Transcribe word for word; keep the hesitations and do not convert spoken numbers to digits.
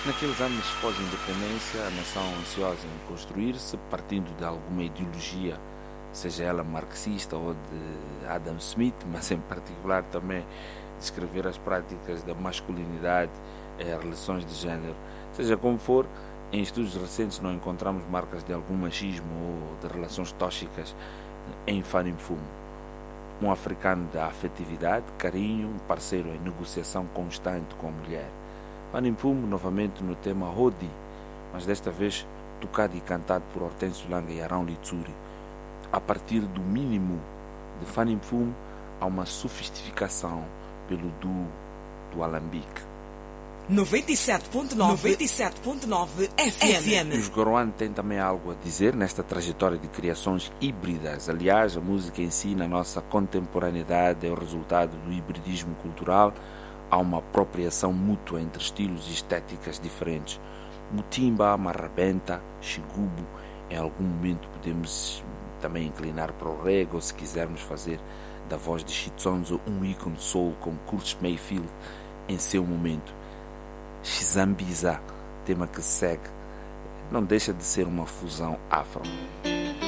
Naqueles anos pós-independência, a nação ansiosa em construir-se, partindo de alguma ideologia, seja ela marxista ou de Adam Smith, mas em particular também descrever as práticas da masculinidade e as relações de género. Seja como for, em estudos recentes não encontramos marcas de algum machismo ou de relações tóxicas em Fanny Mfumo, um africano da afetividade, carinho, um parceiro em negociação constante com a mulher. Fanny Mfumo novamente no tema Rodi, mas desta vez tocado e cantado por Hortêncio Langa e Arão Litsuri. A partir do mínimo de Fanny Mfumo há uma sofisticação pelo duo do alambique. noventa e sete ponto nove, noventa e sete ponto nove F M. Os Goroane têm também algo a dizer nesta trajetória de criações híbridas. Aliás, a música em si, na nossa contemporaneidade, é o resultado do hibridismo cultural. Há uma apropriação mútua entre estilos e estéticas diferentes. Mutimba, Marrabenta, Xigubo. Em algum momento podemos também inclinar para o reggae, ou se quisermos fazer da voz de Chitsonzo um ícone soul como Curtis Mayfield em seu momento. Xizambiza, tema que segue, não deixa de ser uma fusão afro.